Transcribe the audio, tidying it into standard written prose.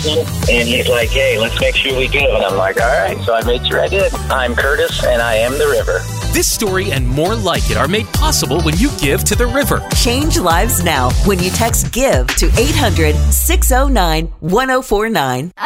listening. And he's like, hey, let's make sure we give. And I'm like, all right. So I made sure I did. I'm Curtis, and I am the river. This story and more like it are made possible when you give to the river. Change lives now when you text GIVE to 800-609-1049.